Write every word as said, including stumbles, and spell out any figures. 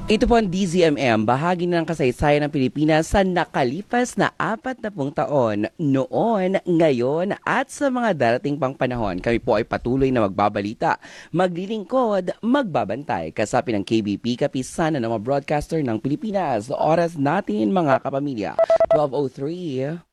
Ito po ang D Z M M, bahagi ng kasaysayan ng Pilipinas sa nakalipas na apat na pung taon, noon, ngayon, at sa mga darating pang panahon. Kami po ay patuloy na magbabalita, maglilingkod, magbabantay, kasapi ng K B P, kapisanan ng mga broadcaster ng Pilipinas. Oras natin mga kapamilya, twelve oh three.